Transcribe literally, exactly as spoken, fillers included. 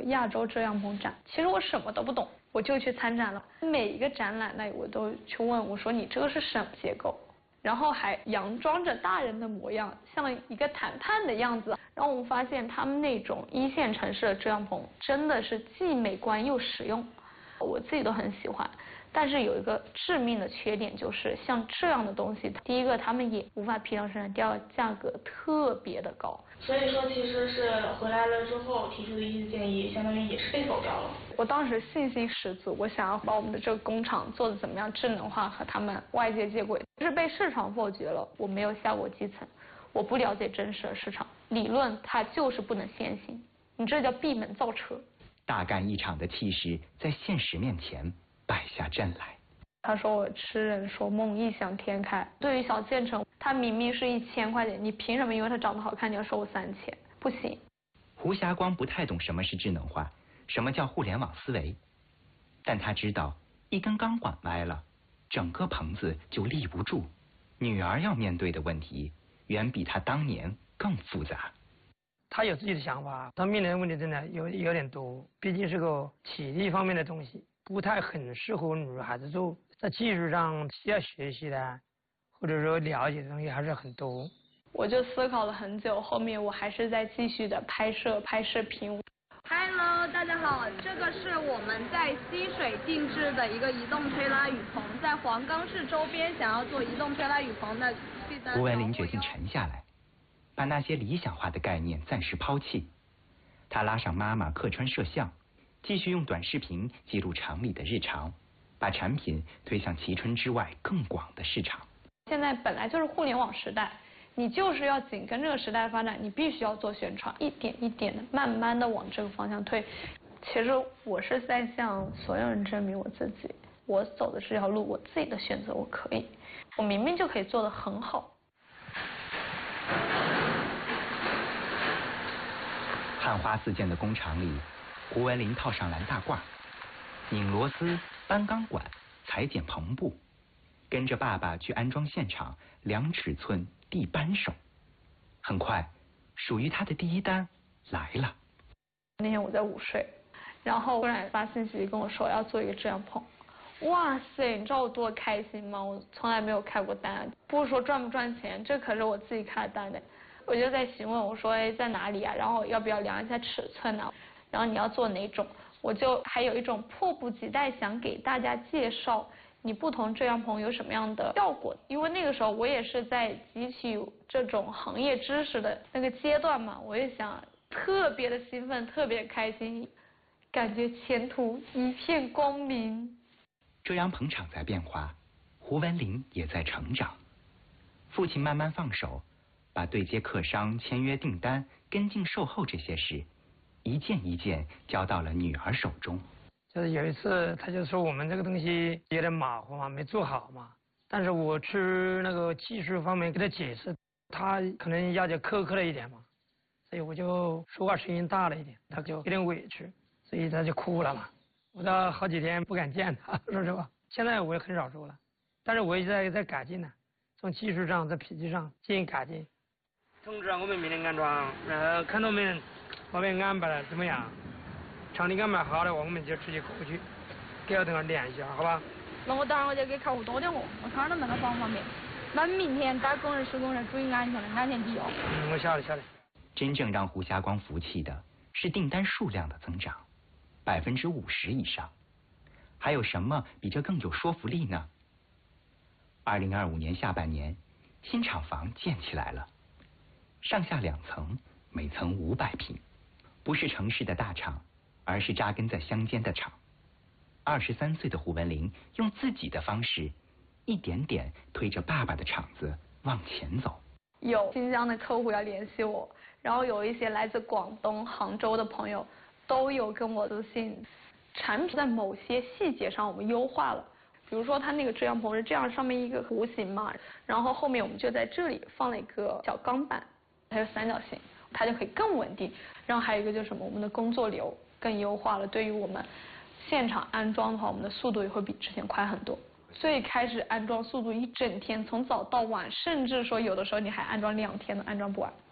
亚洲遮阳棚展，其实我什么都不懂，我就去参展了。每一个展览那我都去问，我说你这个是什么结构？然后还佯装着大人的模样，像一个谈判的样子。然后我们发现他们那种一线城市的遮阳棚真的是既美观又实用，我自己都很喜欢。但是有一个致命的缺点，就是像这样的东西，第一个他们也无法批量生产，第二个价格特别的高。 所以说其实是回来了之后提出的一些建议，相当于也是被否掉了。 我当时信心十足，我想要把我们的这个工厂做的怎么样智能化，和他们外界接轨，是被市场否决了。我没有下过基层，我不了解真实的市场，理论它就是不能先行，你这叫闭门造车。 大干一场的气势在现实面前败下阵来。 他说我痴人说梦，异想天开。对于小县城，它明明是一千块钱，你凭什么因为它长得好看你要收我三千？不行。 胡霞光不太懂什么是智能化，什么叫互联网思维，但他知道一根钢管歪了，整个棚子就立不住。女儿要面对的问题远比他当年更复杂。 他有自己的想法，他面临的问题真的有有点多，毕竟是个体力方面的东西，不太很适合女孩子做。在技术上需要学习的，或者说了解的东西还是很多。 我就思考了很久，后面我还是在继续的拍摄拍视频。 Hello， 大家好，这个是我们在溪水定制的一个移动推拉雨棚，在黄冈市周边想要做移动推拉雨棚的。 胡文林决定沉下来，把那些理想化的概念暂时抛弃。他拉上妈妈客串摄像，继续用短视频记录厂里的日常，把产品推向蕲春之外更广的市场。 现在本来就是互联网时代，你就是要紧跟这个时代发展，你必须要做宣传，一点一点的慢慢的往这个方向推。其实我是在向所有人证明我自己，我走的这条路，我自己的选择我可以，我明明就可以做得很好。 汉花四溅的工厂里，胡文林套上蓝大褂，拧螺丝、搬钢管、裁剪棚布，跟着爸爸去安装现场量尺寸、递扳手。很快，属于他的第一单来了。 那天我在午睡，然后突然发信息跟我说要做一个遮阳棚。哇塞，你知道我多开心吗？我从来没有开过单，不是说赚不赚钱，这可是我自己开的单的。我就在询问我说，哎，在哪里啊？然后要不要量一下尺寸呢？然后你要做哪种？我就还有一种迫不及待想给大家介绍你不同遮阳棚有什么样的效果，因为那个时候我也是在汲取这种行业知识的那个阶段嘛，我也想特别的兴奋，特别开心，感觉前途一片光明。 遮阳棚厂在变化，胡文林也在成长。父亲慢慢放手，把对接客商、签约订单、跟进售后这些事一件一件交到了女儿手中。 就是有一次他就说我们这个东西有点马虎嘛，没做好嘛，但是我去那个技术方面给他解释，他可能要求苛刻了一点嘛，所以我就说话声音大了一点，他就有点委屈，所以他就哭了嘛。我到好几天不敢见他，说实话，现在我也很少说了，但是我一直在在改进呢，从技术上在脾气上进行改进。通知我们明天安装，然后看到我们那边安排了怎么样，场地安排好的话，我们就直接过去，给我等会儿联系好吧？ 那我等会儿我就给客户多点货，我看他们那个方不方便。那明天打工人施工人注意安全的，安全第一哦。 嗯，我晓得晓得。 真正让胡霞光服气的是订单数量的增长，百分之五十以上。还有什么比这更有说服力呢？二零二五年下半年，新厂房建起来了，上下两层，每层五百平，不是城市的大厂，而是扎根在乡间的厂。二十三岁的胡文林用自己的方式，一点点推着爸爸的厂子往前走。 有新疆的客户要联系我，然后有一些来自广东、杭州的朋友都有跟我私信，产品在某些细节上我们优化了，比如说它那个遮阳棚是这样，上面一个弧形嘛，然后后面我们就在这里放了一个小钢板，它是三角形，它就可以更稳定。然后还有一个就是什么，我们的工作流更优化了，对于我们现场安装的话，我们的速度也会比之前快很多。最开始安装速度一整天，从早到晚，甚至说有的时候你还安装两天都安装不完。